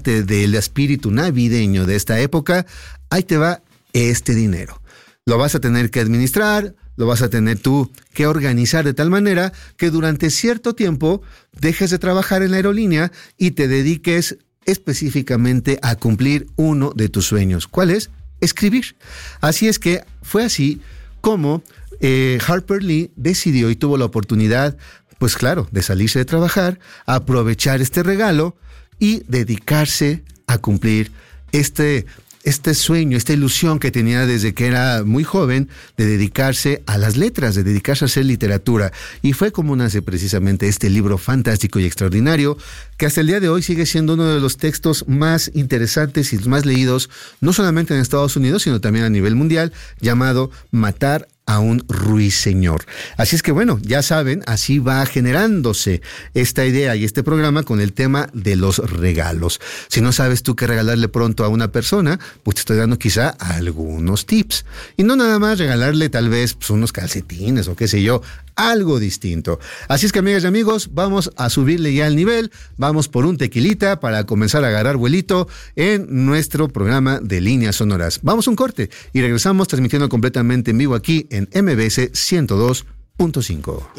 del espíritu navideño de esta época, ahí te va este dinero. Lo vas a tener que administrar, lo vas a tener tú que organizar de tal manera que durante cierto tiempo dejes de trabajar en la aerolínea y te dediques específicamente a cumplir uno de tus sueños. ¿Cuál es? Escribir. Así es que fue así como Harper Lee decidió y tuvo la oportunidad, pues claro, de salirse de trabajar, aprovechar este regalo y dedicarse a cumplir este sueño, esta ilusión que tenía desde que era muy joven de dedicarse a las letras, de dedicarse a hacer literatura. Y fue como nace precisamente este libro fantástico y extraordinario que hasta el día de hoy sigue siendo uno de los textos más interesantes y más leídos, no solamente en Estados Unidos, sino también a nivel mundial, llamado Matar a un ruiseñor. Así es que bueno, ya saben, así va generándose esta idea y este programa con el tema de los regalos. Si no sabes tú qué regalarle pronto a una persona, pues te estoy dando quizá algunos tips. Y no nada más regalarle tal vez pues, unos calcetines o qué sé yo, algo distinto. Así es que amigas y amigos, vamos a subirle ya el nivel, vamos por un tequilita para comenzar a agarrar vuelito en nuestro programa de Líneas Sonoras. Vamos a un corte y regresamos transmitiendo completamente en vivo aquí en MBS 102.5.